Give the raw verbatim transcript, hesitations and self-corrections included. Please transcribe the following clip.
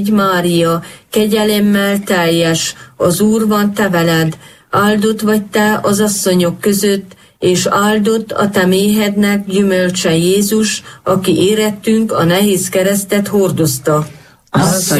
Mária, kegyelemmel teljes, az Úr van te veled, áldott vagy te az asszonyok között, és áldott a te méhednek gyümölcse Jézus, aki érettünk a nehéz keresztet hordozta. Asszonyom,